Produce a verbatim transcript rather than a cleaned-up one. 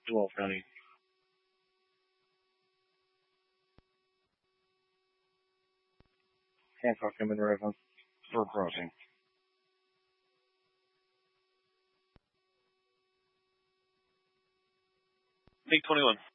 Wolf County. Hancock Human Reference for approaching. Big twenty-one.